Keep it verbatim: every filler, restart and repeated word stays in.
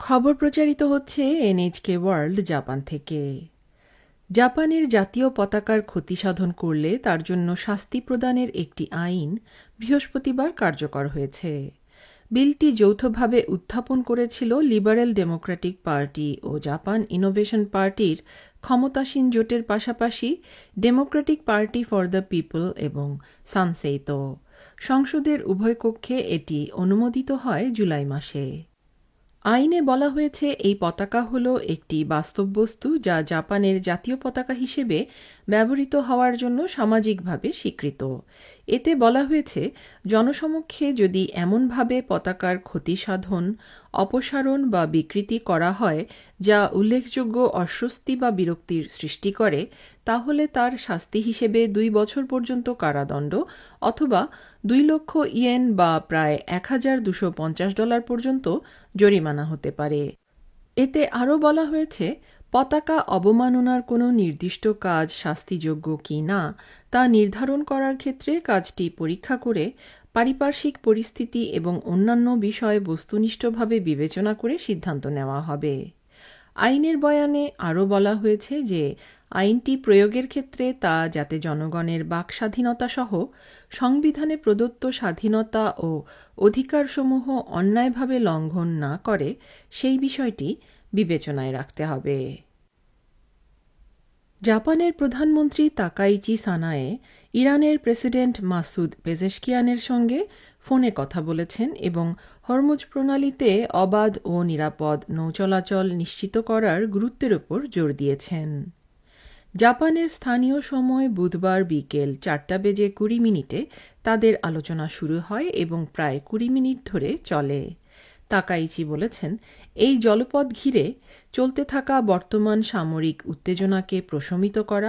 খবর প্রচারিত হচ্ছে এনএইচকে ওয়ার্ল্ড জাপান থেকে। জাপানের জাতীয় পতাকার ক্ষতিসাধন করলে তার জন্য শাস্তি প্রদানের একটি আইন বৃহস্পতিবার কার্যকর হয়েছে। বিলটি যৌথভাবে উত্থাপন করেছিল লিবারেল ডেমোক্রেটিক পার্টি ও জাপান ইনোভেশন পার্টির ক্ষমতাসীন জোটের পাশাপাশি Democratic party for the people এবং সানসেইতো। সংসদের উভয় কক্ষে এটি অনুমোদিত হয় জুলাই মাসে। আইনে বলা হয়েছে এই পতাকা হল একটি বাস্তব বস্তু যা জাপানের জাতীয় পতাকা হিসেবে ব্যবহৃত হওয়ার জন্য সামাজিকভাবে স্বীকৃত। এতে বলা হয়েছে জনসমক্ষে যদি এমনভাবে পতাকার ক্ষতিসাধন, অপসারণ বা বিকৃতি করা হয় যা উল্লেখযোগ্য অস্বস্তি বা বিরক্তির সৃষ্টি করে, তাহলে তার শাস্তি হিসেবে দুই বছর পর্যন্ত কারাদণ্ড অথবা দুই লক্ষ ইয়েন বা প্রায় এক হাজার দুশো পঞ্চাশ ডলার পর্যন্ত জরিমানা হতে পারে। এতে আরও বলা হয়েছে পতাকা অবমাননার কোনো নির্দিষ্ট কাজ শাস্তিযোগ্য কি না তা নির্ধারণ করার ক্ষেত্রে কাজটি পরীক্ষা করে পারিপার্শ্বিক পরিস্থিতি এবং অন্যান্য বিষয় বস্তুনিষ্ঠভাবে বিবেচনা করে সিদ্ধান্ত নেওয়া হবে। আইনের বয়ানে আরও বলা হয়েছে যে আইনটি প্রয়োগের ক্ষেত্রে তা যাতে জনগণের বাকস্বাধীনতা সহ সংবিধানে প্রদত্ত স্বাধীনতা ও অধিকারসমূহ অন্যায়ভাবে লঙ্ঘন না করে সেই বিষয়টি বিবেচনায় রাখতে হবে। জাপানের প্রধানমন্ত্রী তাকাইচি সানায়ে ইরানের প্রেসিডেন্ট মাসুদ পেজেশকিয়ানের সঙ্গে ফোনে কথা বলেছেন এবং হরমুজ প্রণালীতে অবাধ ও নিরাপদ নৌচলাচল নিশ্চিত করার গুরুত্বের উপর জোর দিয়েছেন। জাপানের স্থানীয় সময় বুধবার বিকেল চারটা বেজে কুড়ি মিনিটে তাদের আলোচনা শুরু হয় এবং প্রায় কুড়ি মিনিট ধরে চলে। তাকাইচি বলেছেন, এই জলপথ ঘিরে চলতে থাকা বর্তমান সামরিক উত্তেজনাকে প্রশমিত করা